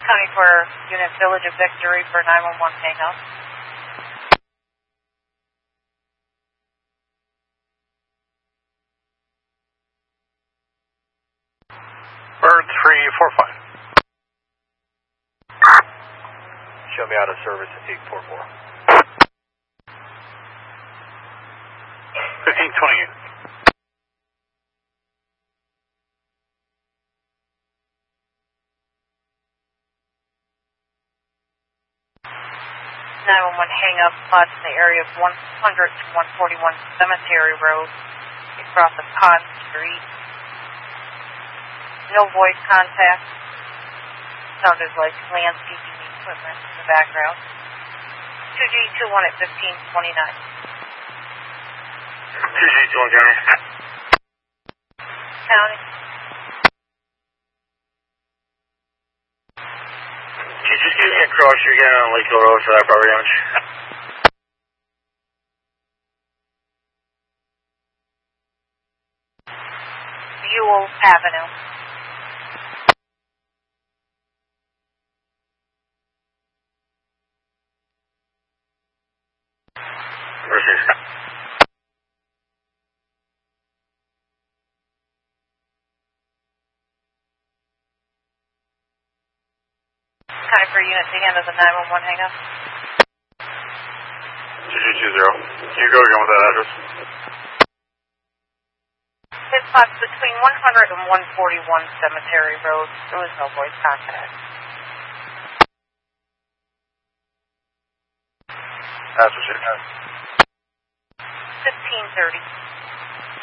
County for Unit Village of Victory for 911 hang-up. Bird 345. Show me out of service at 844. 1528. Hang-up spots in the area of 100 to 141 Cemetery Road across of Pond Street. No voice contact. Sounded like landscaping equipment in the background. 2G21 at 1529. 2G21 County. County. Can you just give me a cross street again on Lakeville Road for that property damage? Ewell Avenue. Time for unit to handle the 911 hang-up. 2G20. Can you go again with that address? It spots between 100 and 141 Cemetery Road. There was no voice contact. That's what you have. 1530.